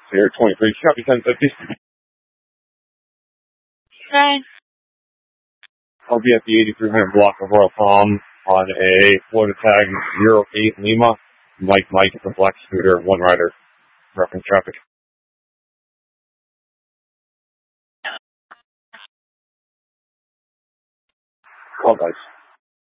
Here, 23, copy 1050. Okay. I'll be at the 8300 block of Royal Palm on a Florida tag 08 Lima. Mike, the black scooter, one rider, reference traffic. Call guys.